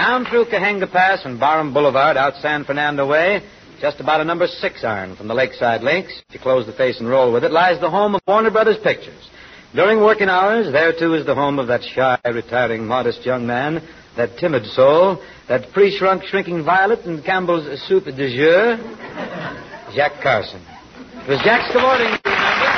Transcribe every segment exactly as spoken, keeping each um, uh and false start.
Down through Cahenga Pass and Barham Boulevard, out San Fernando way, just about a number six iron from the Lakeside Links, if you close the face and roll with it, lies the home of Warner Brothers Pictures. During working hours, there, too, is the home of that shy, retiring, modest young man, that timid soul, that pre-shrunk, shrinking violet in Campbell's soup de jour, Jack Carson. It was Jack Scavording, you remember?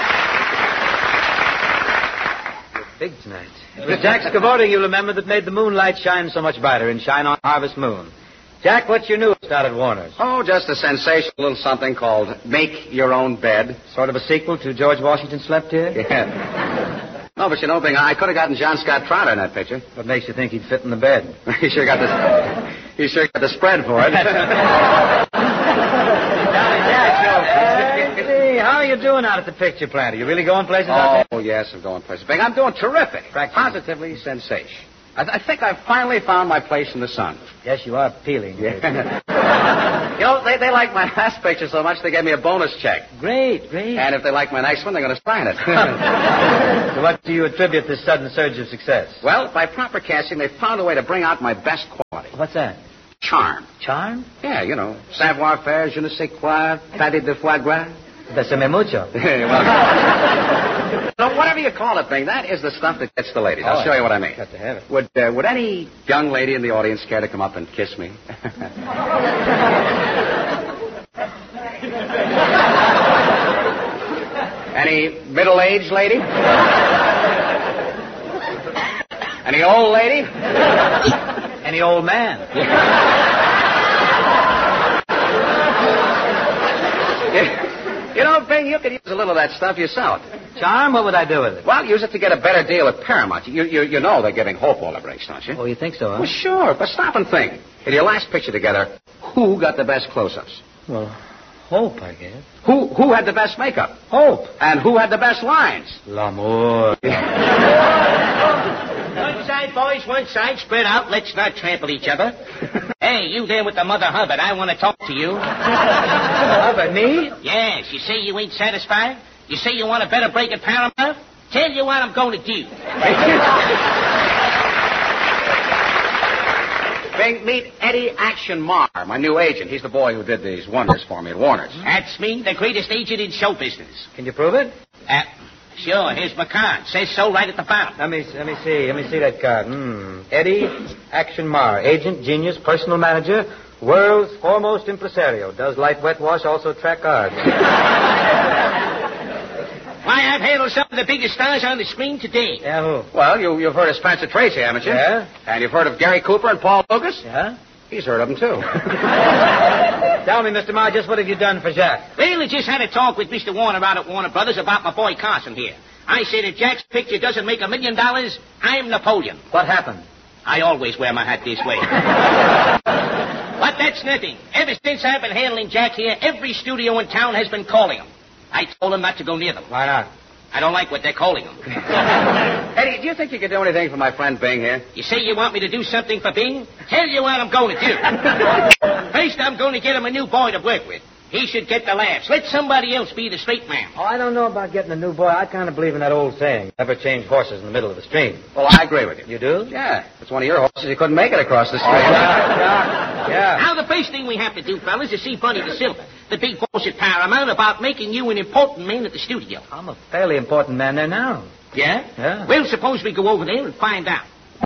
You're big tonight. It was Jack Scavording, you remember, that made the moonlight shine so much brighter in Shine on Harvest Moon. Jack, what's your newest out at Warner's? Oh, just a sensational little something called Make Your Own Bed. Sort of a sequel to George Washington Slept Here? Yeah. No, but you know, Bing, I could have gotten John Scott Trotter in that picture. What makes you think he'd fit in the bed? he sure got the he sure got the spread for it. Hey, how are you doing out at the picture plant? Are you really going places oh, out there? Oh, yes, I'm going places. Bing, I'm doing terrific. Positively sensation. I, th- I think I've finally found my place in the sun. Yes, you are peeling. Yeah. You know, they, they like my last picture so much they gave me a bonus check. Great, great. And if they like my next one, they're going to sign it. To what do you attribute this sudden surge of success? Well, by proper casting, they found a way to bring out my best quality. What's that? Charm. Charm? Yeah, you know, savoir-faire, je ne sais quoi, pâté de foie gras. Besame mucho. Well, so whatever you call it, Bing, that is the stuff that gets the ladies. I'll oh, show you what I mean. Got to have it. Would, uh, would any young lady in the audience care to come up and kiss me? Any middle-aged lady? Any old lady? Any old man? You know, Bing, you could use a little of that stuff yourself. Charm? What would I do with it? Well, use it to get a better deal at Paramount. You you, you know they're giving Hope all the breaks, don't you? Oh, you think so, huh? Well, sure, but stop and think. In your last picture together, who got the best close-ups? Well, Hope, I guess. Who who had the best makeup? Hope. And who had the best lines? L'amour. One side, boys, one side. Spread out. Let's not trample each other. Hey, you there with the Mother Hubbard. I want to talk to you. Hubbard, me? Yes. You say you ain't satisfied? You say you want a better break at Paramount? Tell you what I'm going to do. Bing, meet Eddie Action Marr, my new agent. He's the boy who did these wonders for me at Warner's. That's me, the greatest agent in show business. Can you prove it? Uh, sure. Here's my card. Says so right at the bottom. Let me let me see. Let me see that card. Hmm. Eddie Action Marr, agent, genius, personal manager, world's foremost impresario. Does light wet wash, also track cards. Why, I've handled some of the biggest stars on the screen today. Yeah, who? Well, you, you've heard of Spencer Tracy, haven't you? Yeah. And you've heard of Gary Cooper and Paul Lucas? Yeah. He's heard of them, too. Tell me, Mister Marr, just what have you done for Jack? Well, I just had a talk with Mister Warner out at Warner Brothers about my boy Carson here. I said if Jack's picture doesn't make a million dollars, I'm Napoleon. What happened? I always wear my hat this way. But that's nothing. Ever since I've been handling Jack here, every studio in town has been calling him. I told him not to go near them. Why not? I don't like what they're calling him. Eddie, do you think you could do anything for my friend Bing here? You say you want me to do something for Bing? Tell you what I'm going to do. First, I'm going to get him a new boy to work with. He should get the laughs. Let somebody else be the straight man. Oh, I don't know about getting a new boy. I kind of believe in that old saying, never change horses in the middle of the stream. Well, I agree with you. You do? Yeah. If it's one of your horses, you couldn't make it across the street. Oh, yeah, yeah, yeah. Now, the first thing we have to do, fellas, is see Bunny DeSilva, the big boss at Paramount, about making you an important man at the studio. I'm a fairly important man there now. Yeah? Yeah. Well, suppose we go over there and find out.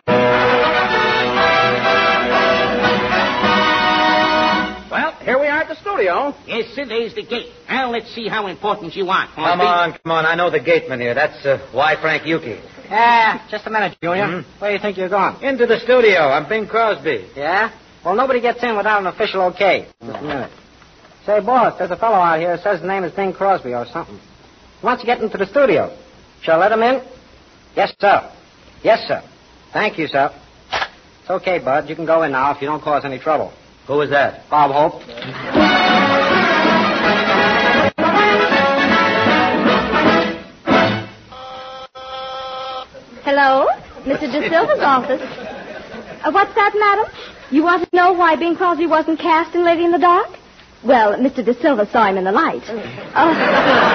Well, here we are at the studio. Yes, sir, there's the gate. Now, let's see how important you are. Come on, come on. I know the gateman here. That's uh, Y. Frank Yuki. Ah, just a minute, Junior. Mm-hmm. Where do you think you're going? Into the studio. I'm Bing Crosby. Yeah? Well, nobody gets in without an official okay. Just a minute. Say, boss, there's a fellow out here who says his name is Bing Crosby or something. He wants to get into the studio. Shall I let him in? Yes, sir. Yes, sir. Thank you, sir. It's okay, Bud. You can go in now if you don't cause any trouble. Who was that? Bob Hope. Hello? Mister DeSilva's office. Uh, what's that, madam? You want to know why Bing Crosby wasn't cast in Lady in the Dark? Well, Mister DeSilva saw him in the light. Oh,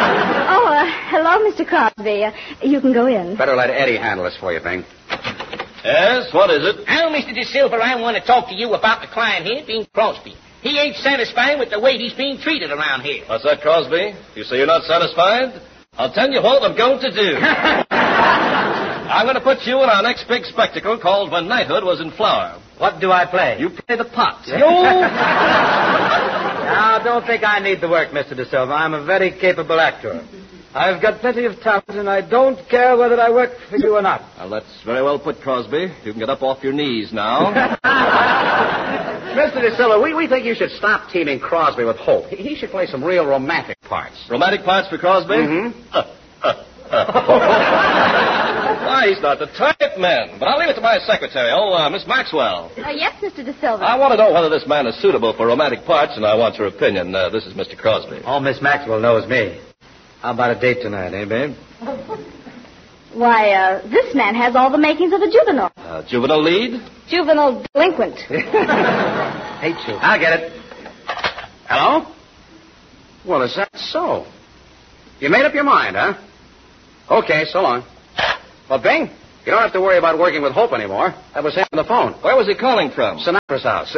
oh uh, hello, Mister Crosby. Uh, you can go in. Better let Eddie handle this for you, Bing. Yes, what is it? Now, Mister De Silva, I want to talk to you about the client here, Bing Crosby. He ain't satisfied with the way he's being treated around here. What's that, Crosby? You say you're not satisfied? I'll tell you what I'm going to do. I'm going to put you in our next big spectacle called When Knighthood Was in Flower. What do I play? You play the pot. Now, don't think I need the work, Mister De Silva. I'm a very capable actor. I've got plenty of talent, and I don't care whether I work for you or not. Well, that's very well put, Crosby. You can get up off your knees now. Mister De Silva, we, we think you should stop teaming Crosby with Hope. He, he should play some real romantic parts. Romantic parts for Crosby? Mm-hmm. Why, he's not the type, man. But I'll leave it to my secretary. Oh, uh, Miss Maxwell. Uh, yes, Mister De Silva. I want to know whether this man is suitable for romantic parts, and I want your opinion. Uh, this is Mister Crosby. Oh, Miss Maxwell knows me. How about a date tonight, eh, babe? Why, uh, this man has all the makings of a juvenile. Uh, juvenile lead? Juvenile delinquent. Hate you. I'll get it. Hello? Well, is that so? You made up your mind, huh? Okay, so long. Well, Bing, you don't have to worry about working with Hope anymore. That was him on the phone. Where was he calling from? Sinatra's house.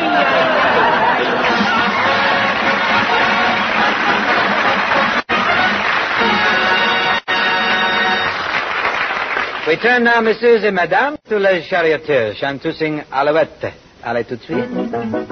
We turn now, messieurs et mesdames, to Les Charioteers, chantussing Alouette. Allez tout de suite.